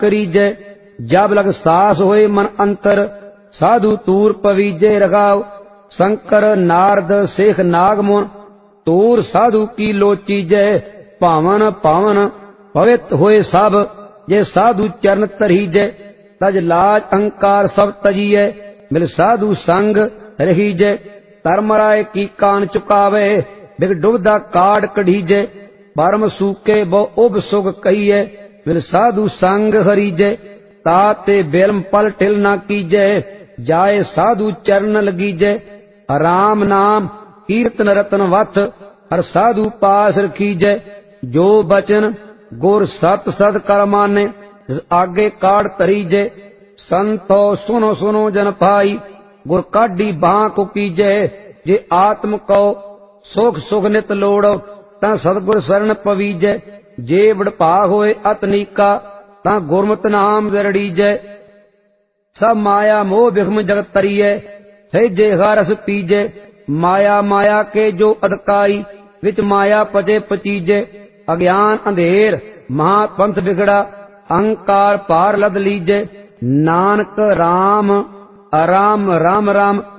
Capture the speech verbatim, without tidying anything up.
करीजै। जब लग सास होए मन अंतर साधु तूर पवीजै रगाव। शंकर नारद शेख नाग मुन तूर साधु की लोचीजै। पावन पावन पवित होए सब जे साधु चरण तरीजै। तज लाज अहंकार सब तजीयै मिल साधु संग रहीजै। धर्मराय की कान चुकावे बिग डुबदा काट कढ़ीजै। परम सूके बहु उब सुग कहिए मिल साधु संग हरीजै। ताते बिलम पल टिल न कीजै जाए साधु चरण लगीजै। राम नाम कीर्तन रतन वथ हर साधु पास रखीजै। जो बचन गुर सत सद कर माने आगे काट तरीजै। संतो सुनो सुनो जन पाई गुर काढ़ी बां को कीजै। जे आत्म को सुख सुख नित लोड़ो ता सतगुर शरण पवीजै। जे बड़भाग होए अतनीका ता गुरमत नाम जरड़ीजै। सब माया मोह बिखम जगत तरीयै सहजे हरस पीजै। माया माया के जो अधकाई विच माया पजे पचीजै। अज्ञान अंधेर महापंथ बिगड़ा अहंकार पार लद लीजै। नानक राम अराम राम राम